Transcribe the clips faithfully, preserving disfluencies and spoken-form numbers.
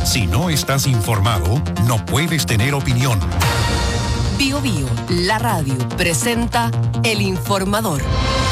Si no estás informado, no puedes tener opinión. Bio Bio, la radio, presenta El Informador.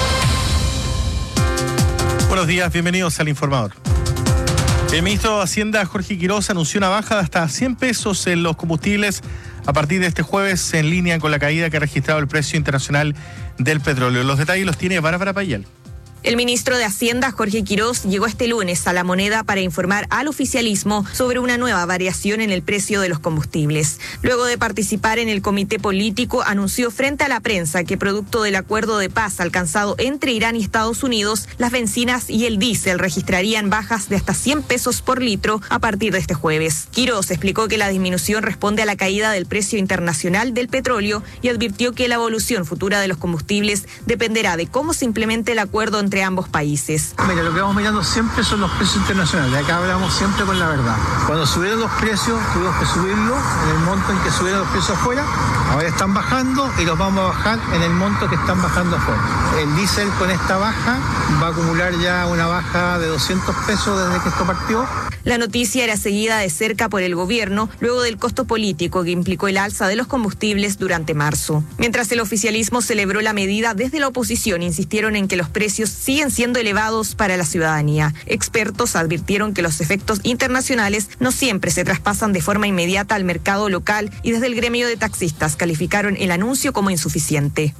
Buenos días, bienvenidos al Informador. El ministro de Hacienda, Jorge Quiroz, anunció una baja de hasta cien pesos en los combustibles a partir de este jueves, en línea con la caída que ha registrado el precio internacional del petróleo. Los detalles los tiene Bárbara Payal. El ministro de Hacienda, Jorge Quiroz, llegó este lunes a La Moneda para informar al oficialismo sobre una nueva variación en el precio de los combustibles. Luego de participar en el comité político, anunció frente a la prensa que producto del acuerdo de paz alcanzado entre Irán y Estados Unidos, las bencinas y el diésel registrarían bajas de hasta cien pesos por litro a partir de este jueves. Quiroz explicó que la disminución responde a la caída del precio internacional del petróleo y advirtió que la evolución futura de los combustibles dependerá de cómo se implemente el acuerdo entre ambos países. Mira, lo que vamos mirando siempre son los precios internacionales. Acá hablamos siempre con la verdad. Cuando subieron los precios, tuvimos que subirlo en el monto en que subieron los precios afuera. Ahora están bajando y los vamos a bajar en el monto que están bajando afuera. El diésel con esta baja va a acumular ya una baja de doscientos pesos desde que esto partió. La noticia era seguida de cerca por el gobierno luego del costo político que implicó el alza de los combustibles durante marzo. Mientras el oficialismo celebró la medida, desde la oposición insistieron en que los precios siguen siendo elevados para la ciudadanía. Expertos advirtieron que los efectos internacionales no siempre se traspasan de forma inmediata al mercado local y desde el gremio de taxistas calificaron el anuncio como insuficiente.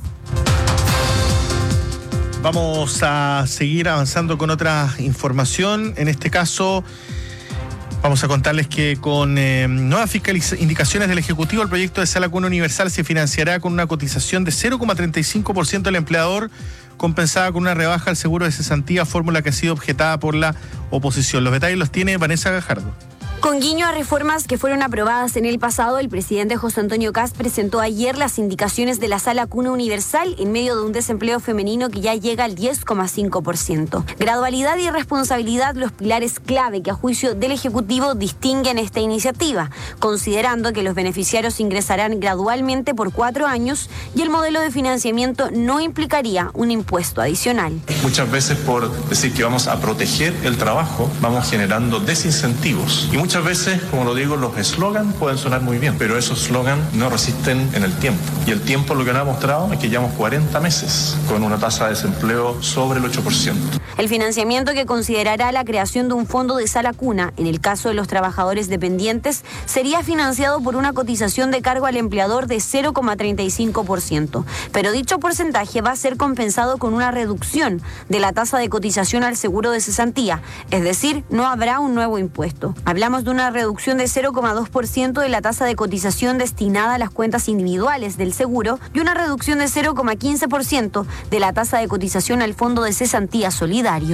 Vamos a seguir avanzando con otra información. En este caso, vamos a contarles que con eh, nuevas fiscaliz- indicaciones del Ejecutivo, el proyecto de Sala Cuna Universal se financiará con una cotización de cero coma treinta y cinco por ciento del empleador, compensada con una rebaja al seguro de cesantía, fórmula que ha sido objetada por la oposición. Los detalles los tiene Vanessa Gajardo. Con guiño a reformas que fueron aprobadas en el pasado, el presidente José Antonio Kast presentó ayer las indicaciones de la Sala Cuna Universal en medio de un desempleo femenino que ya llega al diez coma cinco por ciento. Gradualidad y responsabilidad, los pilares clave que a juicio del Ejecutivo distinguen esta iniciativa, considerando que los beneficiarios ingresarán gradualmente por cuatro años y el modelo de financiamiento no implicaría un impuesto adicional. Muchas veces por decir que vamos a proteger el trabajo, vamos generando desincentivos. Y muchas veces, como lo digo, los eslogans pueden sonar muy bien, pero esos eslogans no resisten en el tiempo. Y el tiempo lo que nos ha mostrado es que llevamos cuarenta meses con una tasa de desempleo sobre el ocho por ciento. El financiamiento, que considerará la creación de un fondo de Sala Cuna en el caso de los trabajadores dependientes, sería financiado por una cotización de cargo al empleador de cero coma treinta y cinco por ciento. Pero dicho porcentaje va a ser compensado con una reducción de la tasa de cotización al seguro de cesantía, es decir, no habrá un nuevo impuesto. Hablamos de una reducción de cero coma dos por ciento de la tasa de cotización destinada a las cuentas individuales del seguro y una reducción de cero coma quince por ciento de la tasa de cotización al fondo de cesantía solidario.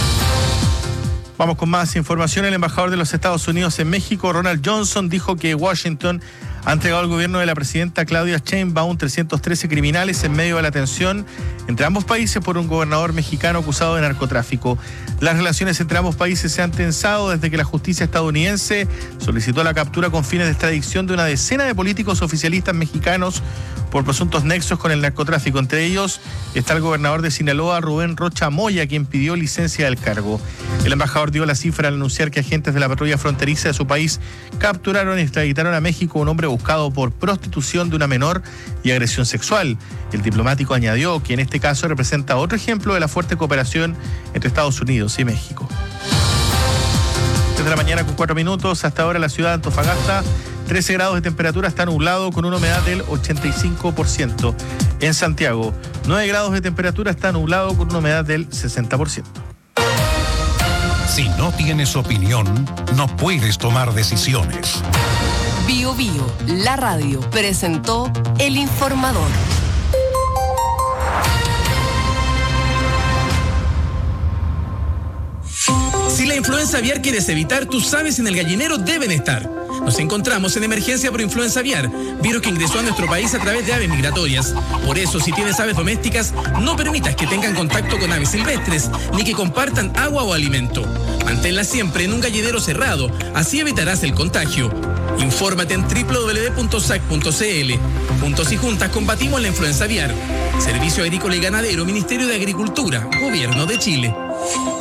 Vamos con más información. El embajador de los Estados Unidos en México, Ronald Johnson, dijo que Washington ha entregado al gobierno de la presidenta Claudia Sheinbaum trescientos trece criminales en medio de la tensión entre ambos países por un gobernador mexicano acusado de narcotráfico. Las relaciones entre ambos países se han tensado desde que la justicia estadounidense solicitó la captura con fines de extradición de una decena de políticos oficialistas mexicanos por presuntos nexos con el narcotráfico. Entre ellos está el gobernador de Sinaloa, Rubén Rocha Moya, quien pidió licencia del cargo. El embajador dio la cifra al anunciar que agentes de la patrulla fronteriza de su país capturaron y extraditaron a México a un hombre buscado por prostitución de una menor y agresión sexual. El diplomático añadió que en este caso representa otro ejemplo de la fuerte cooperación entre Estados Unidos y México. Desde la mañana con cuatro minutos, hasta ahora la ciudad de Antofagasta, trece grados de temperatura, está nublado con una humedad del ochenta y cinco por ciento. En Santiago, nueve grados de temperatura, está nublado con una humedad del sesenta por ciento. Si no tienes opinión, no puedes tomar decisiones. Bio Bio, la radio, presentó El Informador. Si la influenza aviar quieres evitar, tus aves en el gallinero deben estar. Nos encontramos en emergencia por influenza aviar, virus que ingresó a nuestro país a través de aves migratorias. Por eso, si tienes aves domésticas, no permitas que tengan contacto con aves silvestres, ni que compartan agua o alimento. Manténlas siempre en un gallinero cerrado, así evitarás el contagio. Infórmate en doble u doble u doble u punto s a c punto c l. Juntos y juntas combatimos la influenza aviar. Servicio Agrícola y Ganadero, Ministerio de Agricultura, Gobierno de Chile.